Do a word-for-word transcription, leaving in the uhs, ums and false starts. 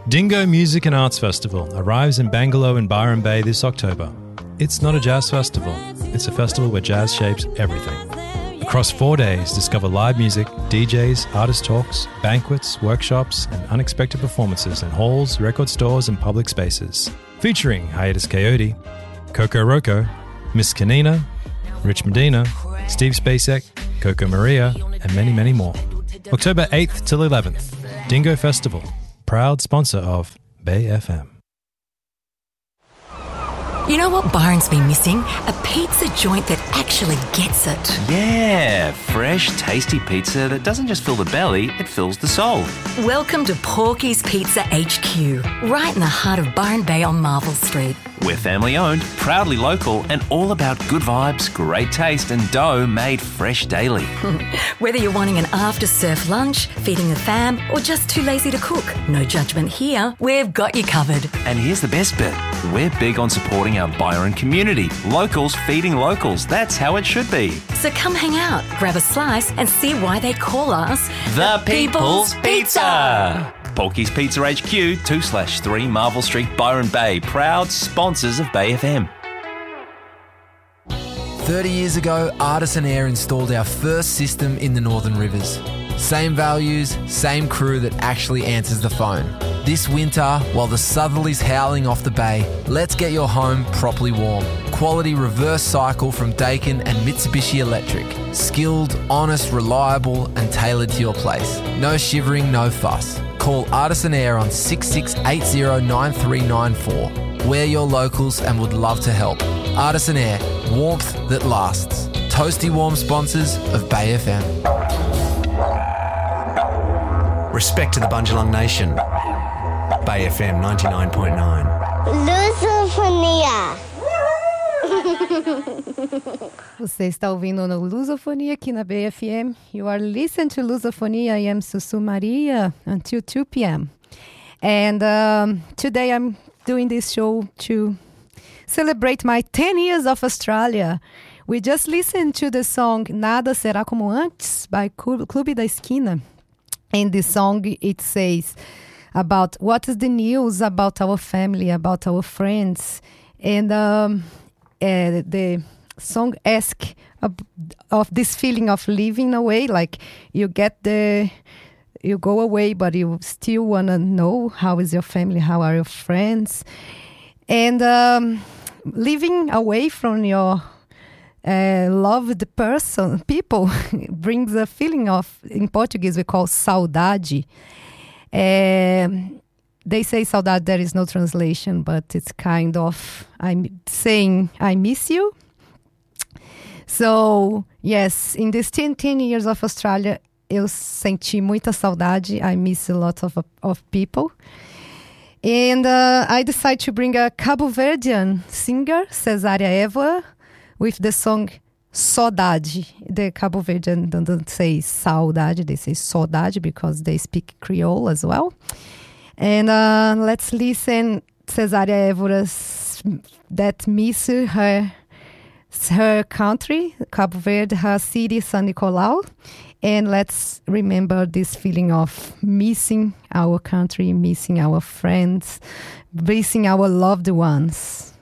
Dingo Music and Arts Festival arrives in Bangalore in Byron Bay this October. It's not a jazz festival, it's a festival where jazz shapes everything. Across four days, discover live music, D Js, artist talks, banquets, workshops, and unexpected performances in halls, record stores, and public spaces. Featuring Hiatus Coyote, Coco Roco, Miss Kanina, Rich Medina, Steve Spacek, Coco Maria, and many, many more. October eighth till eleventh, Dingo Festival, proud sponsor of Bay F M. You know what Byron's been missing? A pizza joint that actually gets it. Yeah, fresh, tasty pizza that doesn't just fill the belly, it fills the soul. Welcome to Porky's Pizza H Q, right in the heart of Byron Bay on Marvel Street. We're family owned, proudly local, and all about good vibes, great taste, and dough made fresh daily. Whether you're wanting an after-surf lunch, feeding the fam, or just too lazy to cook, no judgment here. We've got you covered. And here's the best bit. We're big on supporting our Byron community. Locals feeding locals. That's how it should be. So come hang out, grab a slice, and see why they call us The, the People's, People's Pizza. Porky's Pizza H Q, two slash three Marvel Street, Byron Bay. Proud sponsors of Bay F M. thirty years ago, Artisan Air installed our first system in the Northern Rivers. Same values, same crew that actually answers the phone. This winter, while the southerly's howling off the bay, let's get your home properly warm. Quality reverse cycle from Daikin and Mitsubishi Electric. Skilled, honest, reliable, and tailored to your place. No shivering, no fuss. Call Artisan Air on six six eight zero nine three nine four. We're your locals and would love to help. Artisan Air, warmth that lasts. Toasty warm sponsors of Bay F M. Respect to the Bundjalung Nation. Bay F M ninety-nine point nine. Lusofonia. Você está ouvindo no Lusofonia aqui na Bay F M. You are listening to Lusofonia. I am Sussu Maria until two p.m. And um, today I'm doing this show to celebrate my ten years of Australia. We just listened to the song Nada Será Como Antes by Clube da Esquina. In this song it says about what is the news about our family, about our friends. And um, uh, the song asks of, of this feeling of living away, like you get the, you go away, but you still want to know how is your family, how are your friends. And um, living away from your uh, loved person, people, brings a feeling of, in Portuguese we call saudade. Um, they say saudade, there is no translation, but it's kind of, I'm saying I miss you. So, yes, in these ten, ten years of Australia, eu senti muita saudade. I miss a lot of, of people. And uh, I decided to bring a Cabo Verdean singer, Cesária Évora, with the song Saudade. The Cabo Verdean don't say saudade, they say saudade because they speak Creole as well. And uh, let's listen Cesária Évora's that miss her her country, Cabo Verde, her city, San Nicolau. And let's remember this feeling of missing our country, missing our friends, missing our loved ones.